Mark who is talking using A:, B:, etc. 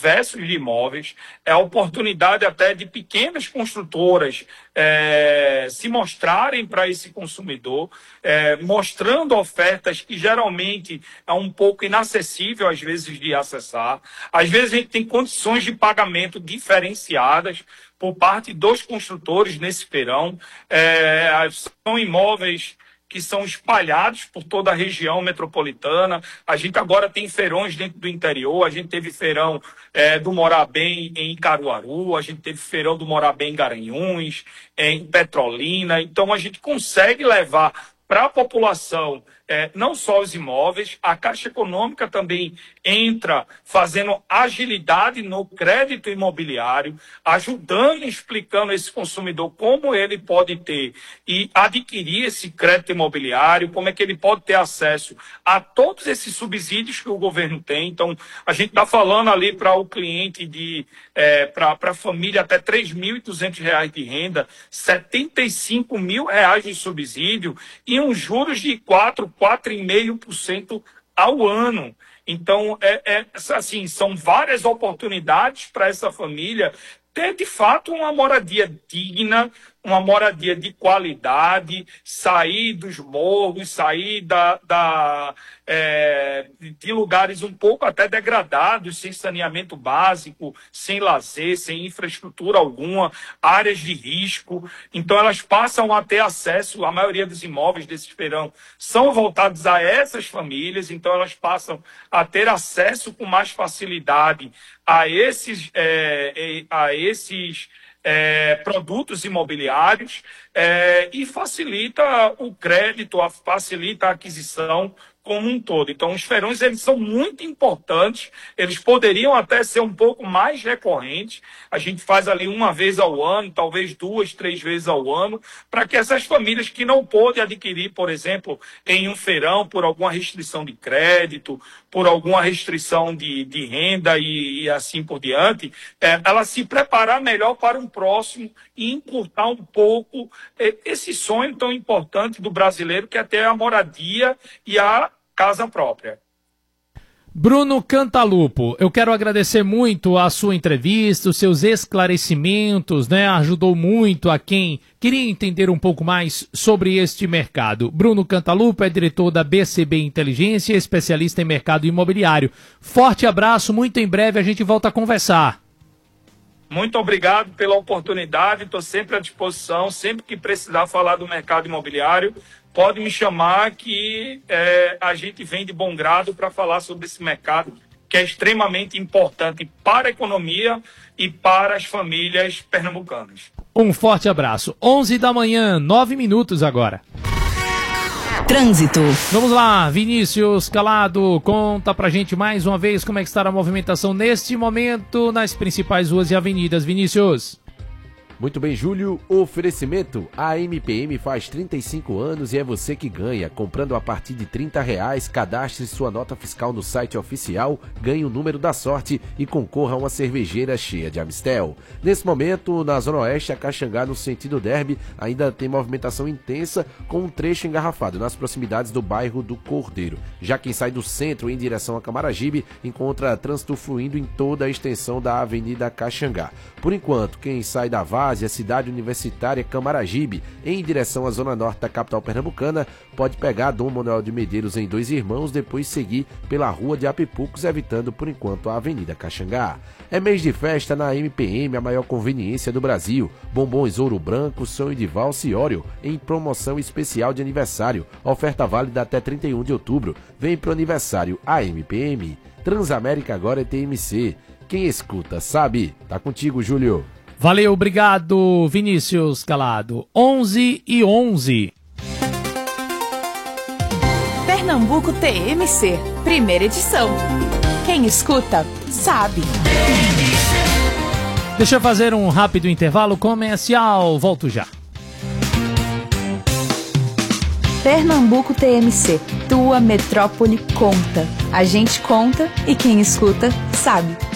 A: diversos de imóveis, é a oportunidade até de pequenas construtoras se mostrarem para esse consumidor, mostrando ofertas que geralmente é um pouco inacessível às vezes de acessar. Às vezes a gente tem condições de pagamento diferenciadas por parte dos construtores nesse feirão. São imóveis que são espalhados por toda a região metropolitana. A gente agora tem feirões dentro do interior, a gente teve feirão do Morar Bem em Caruaru, a gente teve feirão do Morar Bem em Garanhuns, em Petrolina. Então a gente consegue levar para a população não só os imóveis, a Caixa Econômica também entra fazendo agilidade no crédito imobiliário, ajudando, explicando a esse consumidor como ele pode ter e adquirir esse crédito imobiliário, como é que ele pode ter acesso a todos esses subsídios que o governo tem. Então, a gente está falando ali para o cliente, para a família, até R$ 3.200 de renda, R$ 75 mil de subsídio e uns juros de 4,5% ao ano. Então, assim, são várias oportunidades para essa família ter, de fato, uma moradia digna, uma moradia de qualidade, sair dos morros, sair de lugares um pouco até degradados, sem saneamento básico, sem lazer, sem infraestrutura alguma, áreas de risco. Então elas passam a ter acesso, a maioria dos imóveis desse feirão são voltados a essas famílias, então elas passam a ter acesso com mais facilidade a esses produtos imobiliários e facilita o crédito, facilita a aquisição como um todo. Então, os feirões, eles são muito importantes, eles poderiam até ser um pouco mais recorrentes. A gente faz ali uma vez ao ano, talvez 2, 3 vezes ao ano, para que essas famílias que não podem adquirir, por exemplo, em um feirão, por alguma restrição de crédito, por alguma restrição de renda e assim por diante, ela se preparar melhor para um próximo e encurtar um pouco esse sonho tão importante do brasileiro, que é ter a moradia e a casa própria.
B: Bruno Cantalupo, eu quero agradecer muito a sua entrevista, os seus esclarecimentos, né? Ajudou muito a quem queria entender um pouco mais sobre este mercado. Bruno Cantalupo é diretor da BCB Inteligência, especialista em mercado imobiliário. Forte abraço, muito em breve a gente volta a conversar.
A: Muito obrigado pela oportunidade, estou sempre à disposição, sempre que precisar falar do mercado imobiliário, pode me chamar que a gente vem de bom grado para falar sobre esse mercado que é extremamente importante para a economia e para as famílias pernambucanas.
B: Um forte abraço. 11 da manhã, 9 minutos agora.
C: Trânsito.
B: Vamos lá, Vinícius Calado, conta pra gente mais uma vez como é que está a movimentação neste momento nas principais ruas e avenidas. Vinícius.
D: Muito bem, Júlio. Oferecimento. A MPM faz 35 anos e é você que ganha. Comprando a partir de R$30, cadastre sua nota fiscal no site oficial, ganhe o número da sorte e concorra a uma cervejeira cheia de Amistel. Nesse momento, na Zona Oeste, a Caxangá, no sentido Derby, ainda tem movimentação intensa com um trecho engarrafado nas proximidades do bairro do Cordeiro. Já quem sai do centro em direção a Camaragibe encontra trânsito fluindo em toda a extensão da Avenida Caxangá. Por enquanto, quem sai da a cidade universitária Camaragibe, em direção à zona norte da capital pernambucana, pode pegar Dom Manuel de Medeiros em Dois Irmãos, depois seguir pela rua de Apipucos, evitando por enquanto a Avenida Caxangá. É mês de festa na MPM, a maior conveniência do Brasil. Bombons Ouro Branco, Sonho de Valsa e Oreo, em promoção especial de aniversário. Oferta válida até 31 de outubro. Vem pro aniversário a MPM. Transamérica agora é TMC. Quem escuta sabe. Tá contigo, Júlio.
B: Valeu, obrigado, Vinícius Calado. 11h11.
C: Pernambuco TMC, primeira edição. Quem escuta, sabe.
B: Deixa eu fazer um rápido intervalo comercial. Volto já.
C: Pernambuco TMC, tua metrópole conta. A gente conta e quem escuta, sabe.